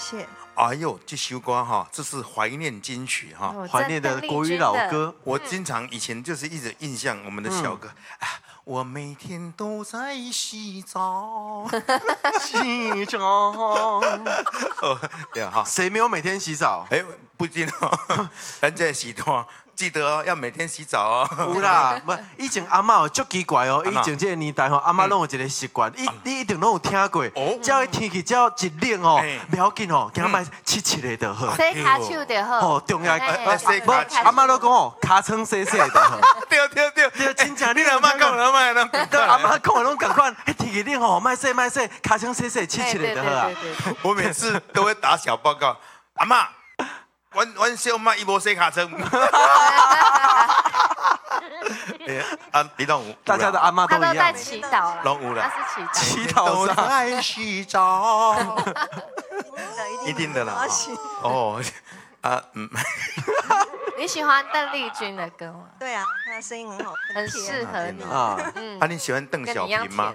谢。 哎呦，这首歌哈，这是怀念金曲哈， 怀念的国语老歌。 我经常以前就是一直印象我们的小歌啊，我每天都在洗澡， 洗澡。 哦，对哈， 谁没有每天洗澡？ 哎，不一定哦，咱这洗头。记得哦，要每天洗澡哦。 有啦，不，以前阿嬷足奇怪哦，以前这个年代吼，阿嬷拢有一个习惯，你一定拢有听过，只要天气只要一冷哦，不要紧哦，今摆切个就好。 洗骹手就好。 哦，重要洗不，阿嬷都讲哦，尻川洗洗就好。 对，真正你阿嬷讲了嘛， 阿嬷讲的拢共款，天气冷吼，莫洗，尻川洗洗切个就好啊。 我每次都会打小报告，阿嬷。阮小妈伊无洗骹床，啊，你拢有， 大家的阿嬷都一样， 他都在祈祷了， 拢有了， 他是祈祷都在洗澡，一定的啦，哦，啊， 你喜欢邓丽君的歌吗？ 对啊，她的声音很好， 很适合你啊。 啊，你喜欢邓小平吗？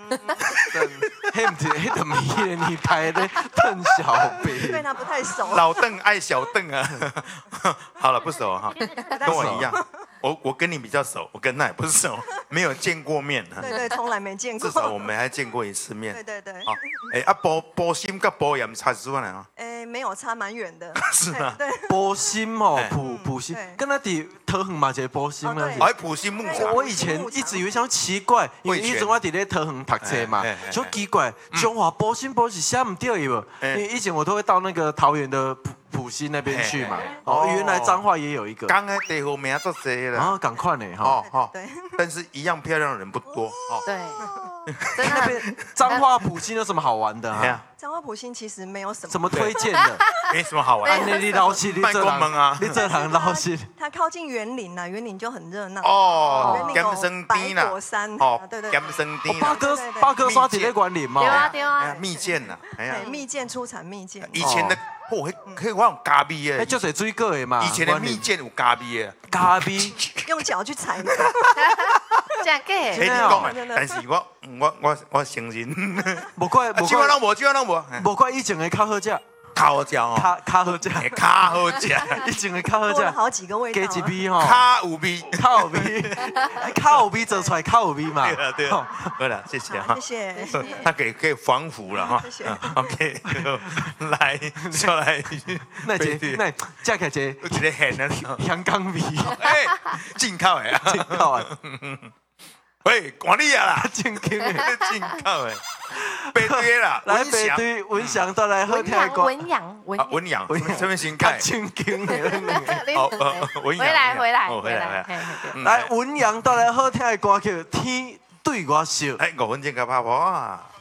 迄个迷的你拍的邓小平， 对他不太熟。 老邓爱小邓啊，好了，不熟哈，跟我一样，我跟你比较熟，我跟他也不熟，没有见过面啊。 对，从来没见过。 至少我们还见过一次面。 对。 好，啊，保心跟保养差出来啊？ 没有，差蛮远的。 是吗？ 对。 保心哦，普心，跟他伫桃园嘛，就是保心啊。 哎，普心牧场。 我以前一直以为想奇怪，因为以前我伫咧桃园读册嘛，就奇怪，中华保心是写唔对伊无？因为以前我都会到那个桃园的埔心那边去嘛。哦，原来彰化也有一个。 刚才地方名做这了。 啊，赶快呢哈。 对。 但是一样漂亮的人不多。 对。 那边彰化埔心有什么好玩的啊？ 彰化埔心其实没有什么。 什么推荐的？ 没什么好玩的。 你老实，你这人，你这人老实。 它靠近园林啊，园林就很热闹。 哦，金生町啦。 白果山。 哦， 对。 金生町。 八哥刷伫咧园林嘛。 对啊。 蜜饯呐，哎呀。 蜜饯出产蜜饯。 以前的，迄我有加味的。 就是水果的嘛。 以前的蜜饯有加味的。 加味。 用脚去踩的。 这样给。 你讲啊，但是我承认。 无怪， 基本上无。 无怪以前的较好食。 较好食哦。 较好食。 较好食。 以前的较好食。 好几个味道。 加一味吼。 较有味。 较有味。较有味做出来较有味嘛。 对了，好了，谢谢哈。 谢谢。 他可以防腐了哈。 谢谢。 OK， 来，再来。 那加起来一个咸的香港味。 哎，进口的啊。 进口的。 喂，管你啊啦， 正经的， 进口的，背对啦， 来背对文祥都来好听的歌。 文阳， 这边先开。 正经的。 哦，文阳， 回来。 来文阳都来好听的歌叫《天对我笑》。 哎，5分钟甲拍破啊。